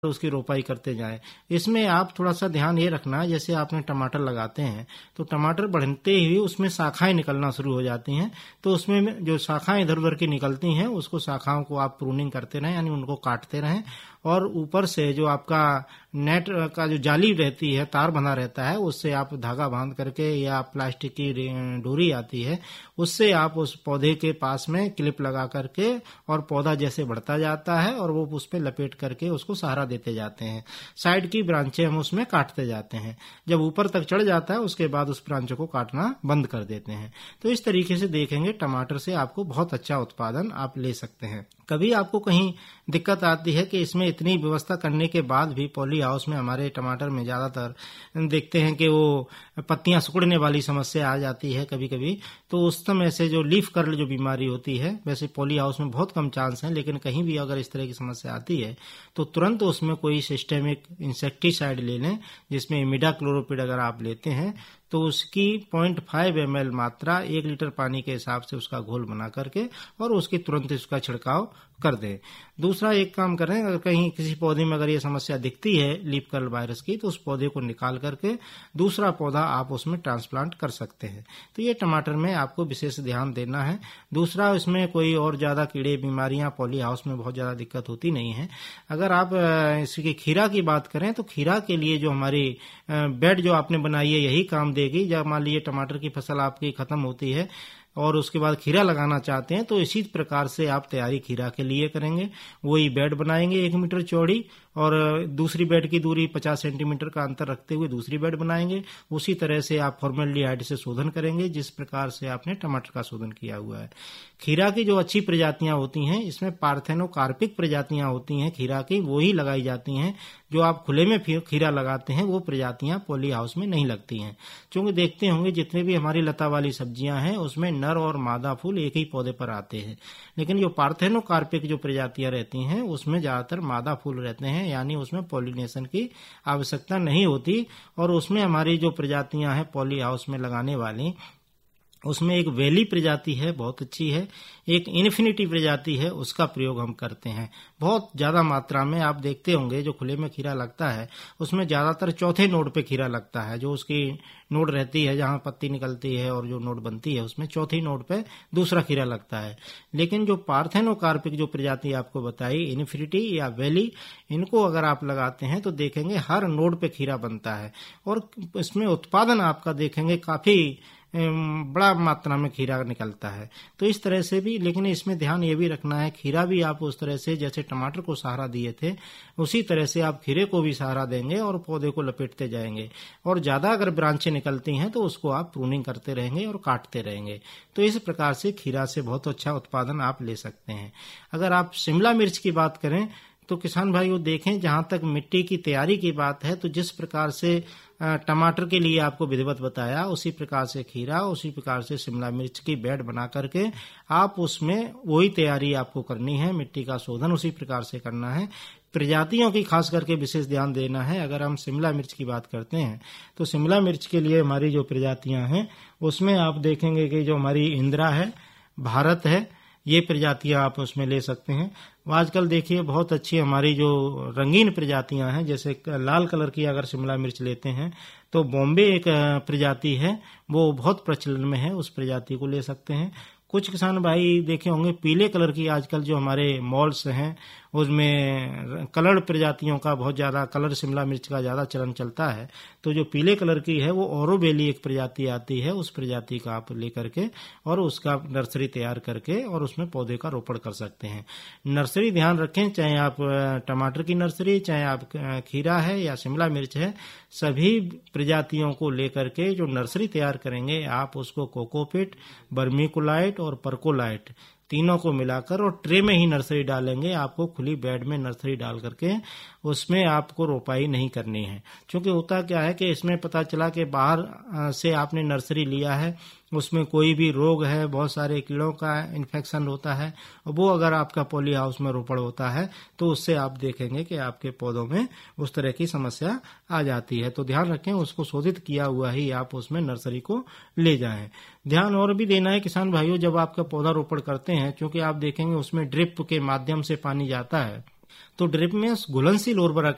उसकी रोपाई करते जाएं। इसमें आप थोड़ा सा ध्यान ये रखना, जैसे आपने टमाटर लगाते हैं तो टमाटर बढ़ते ही उसमें शाखाएं निकलना शुरू हो जाती हैं, तो उसमें जो शाखाएं इधर उधर की निकलती हैं उसको शाखाओं को आप प्रूनिंग करते रहें, यानी उनको काटते रहें। और ऊपर से जो आपका नेट का जो जाली रहती है, तार बंधा रहता है, उससे आप धागा बांध करके या प्लास्टिक की डोरी आती है उससे आप उस पौधे के पास में क्लिप लगा करके और पौधा जैसे बढ़ता जाता है और वो उस पर लपेट करके उसको सहारा देते जाते हैं। साइड की ब्रांचें हम उसमें काटते जाते हैं। जब ऊपर तक चढ़ जाता है उसके बाद उस ब्रांचों को काटना बंद कर देते हैं। तो इस तरीके से देखेंगे टमाटर से आपको बहुत अच्छा उत्पादन आप ले सकते हैं। कभी आपको कहीं दिक्कत आती है कि इसमें इतनी व्यवस्था करने के बाद भी पॉली हाउस में हमारे टमाटर में ज्यादातर देखते हैं कि वो पत्तियां सिकुड़ने वाली समस्या आ जाती है कभी कभी, तो उस समय से जो लीफ कर्ल जो बीमारी होती है, वैसे पॉली हाउस में बहुत कम चांस है, लेकिन कहीं भी अगर इस तरह की समस्या आती है तो तुरंत उसमें कोई सिस्टेमिक इंसेक्टिसाइड ले लें, जिसमें इमिडाक्लोरोपिड अगर आप लेते हैं तो उसकी 0.5 ml मात्रा 1 लीटर पानी के हिसाब से उसका घोल बना करके और उसके तुरंत उसका छिड़काव कर दें। दूसरा एक काम करें, अगर कहीं किसी पौधे में अगर ये समस्या दिखती है लीफ कर्ल वायरस की, तो उस पौधे को निकाल करके दूसरा पौधा आप उसमें ट्रांसप्लांट कर सकते हैं। तो ये टमाटर में आपको विशेष ध्यान देना है। दूसरा, इसमें कोई और ज्यादा कीड़े बीमारियां पॉली हाउस में बहुत ज्यादा दिक्कत होती नहीं है। अगर आप इसकी खीरा की बात करें तो खीरा के लिए जो हमारी बेड जो आपने बनाई है यही काम देगी। जब मान लीजिए टमाटर की फसल आपकी खत्म होती है और उसके बाद खीरा लगाना चाहते हैं तो इसी प्रकार से आप तैयारी खीरा के लिए करेंगे। वही बेड बनाएंगे 1 मीटर चौड़ी और दूसरी बेड की दूरी 50 सेंटीमीटर का अंतर रखते हुए दूसरी बेड बनाएंगे। उसी तरह से आप फॉर्मेल्डिहाइड से शोधन करेंगे जिस प्रकार से आपने टमाटर का शोधन किया हुआ है। खीरा की जो अच्छी प्रजातियां होती हैं, इसमें पार्थेनोकार्पिक प्रजातियां होती हैं खीरा की, वो ही लगाई जाती हैं। जो आप खुले में खीरा लगाते हैं वो प्रजातियां पॉली हाउस में नहीं लगती हैं। क्योंकि देखते होंगे जितने भी हमारी लता वाली सब्जियां हैं उसमें नर और मादा फूल एक ही पौधे पर आते हैं, लेकिन जो पार्थेनोकार्पिक जो प्रजातियां रहती हैं उसमें ज्यादातर मादा फूल रहते हैं, यानी उसमें पॉलिनेशन की आवश्यकता नहीं होती। और उसमें हमारी जो प्रजातियां हैं पॉली हाउस में लगाने वाली, उसमें एक वेली प्रजाति है बहुत अच्छी है, एक इन्फिनिटी प्रजाति है, उसका प्रयोग हम करते हैं बहुत ज्यादा मात्रा में। आप देखते होंगे जो खुले में खीरा लगता है उसमें ज्यादातर चौथे नोड पे खीरा लगता है। जो उसकी नोड रहती है जहां पत्ती निकलती है और जो नोड बनती है उसमें चौथी नोड पे दूसरा खीरा लगता है। लेकिन जो पार्थेनोकार्पिक जो प्रजाति आपको बताई, इन्फिनिटी या वेली, इनको अगर आप लगाते हैं तो देखेंगे हर नोड पे खीरा बनता है और इसमें उत्पादन आपका देखेंगे काफी बड़ा मात्रा में खीरा निकलता है। तो इस तरह से भी, लेकिन इसमें ध्यान ये भी रखना है खीरा भी आप उस तरह से जैसे टमाटर को सहारा दिए थे उसी तरह से आप खीरे को भी सहारा देंगे और पौधे को लपेटते जाएंगे। और ज्यादा अगर ब्रांचें निकलती हैं तो उसको आप प्रूनिंग करते रहेंगे और काटते रहेंगे। तो इस प्रकार से खीरा से बहुत अच्छा उत्पादन आप ले सकते हैं। अगर आप शिमला मिर्च की बात करें तो किसान भाइयों देखें, जहां तक मिट्टी की तैयारी की बात है तो जिस प्रकार से टमाटर के लिए आपको विधिवत बताया उसी प्रकार से खीरा, उसी प्रकार से शिमला मिर्च की बेड बना करके आप उसमें वही तैयारी आपको करनी है। मिट्टी का शोधन उसी प्रकार से करना है। प्रजातियों की खास करके विशेष ध्यान देना है। अगर हम शिमला मिर्च की बात करते हैं तो शिमला मिर्च के लिए हमारी जो प्रजातियां हैं उसमें आप देखेंगे कि जो हमारी इंदिरा है, भारत है, ये प्रजातियां आप उसमें ले सकते हैं। आजकल देखिए बहुत अच्छी हमारी जो रंगीन प्रजातियां हैं, जैसे लाल कलर की अगर शिमला मिर्च लेते हैं तो बॉम्बे एक प्रजाति है, वो बहुत प्रचलन में है, उस प्रजाति को ले सकते हैं। कुछ किसान भाई देखे होंगे पीले कलर की आजकल जो हमारे मॉल्स हैं उसमें कलर प्रजातियों का बहुत ज्यादा, कलर शिमला मिर्च का ज्यादा चलन चलता है। तो जो पीले कलर की है वो ओरोबेली एक प्रजाति आती है, उस प्रजाति का आप लेकर के और उसका नर्सरी तैयार करके और उसमें पौधे का रोपण कर सकते हैं। नर्सरी ध्यान रखें, चाहे आप टमाटर की नर्सरी, चाहे आप खीरा है या शिमला मिर्च है, सभी प्रजातियों को लेकर के जो नर्सरी तैयार करेंगे आप उसको कोकोपीट, वर्मीकुलाइट और परकोलाइट तीनों को मिलाकर और ट्रे में ही नर्सरी डालेंगे। आपको खुली बेड में नर्सरी डाल करके उसमें आपको रोपाई नहीं करनी है। क्योंकि होता क्या है कि इसमें पता चला कि बाहर से आपने नर्सरी लिया है, उसमें कोई भी रोग है, बहुत सारे कीड़ों का इन्फेक्शन होता है, वो अगर आपका पॉली हाउस में रोपण होता है तो उससे आप देखेंगे कि आपके पौधों में उस तरह की समस्या आ जाती है। तो ध्यान रखें, उसको शोधित किया हुआ ही आप उसमें नर्सरी को ले जाएं। ध्यान और भी देना है किसान भाइयों, जब आपका पौधा रोपण करते हैं, क्योंकि आप देखेंगे उसमें ड्रिप के माध्यम से पानी जाता है, तो ड्रिप में घुलनशील उर्वरक